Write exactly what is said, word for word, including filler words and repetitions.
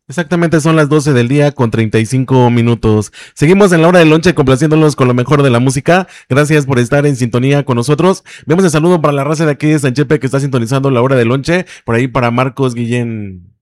Exactamente, son las doce del día con treinta y cinco minutos. Seguimos en la hora del lonche complaciéndolos con lo mejor de la música. Gracias por estar en sintonía con nosotros. Vemos el saludo para la raza de aquí de Sanchepe que está sintonizando la hora del lonche. Por ahí para Marcos Guillén.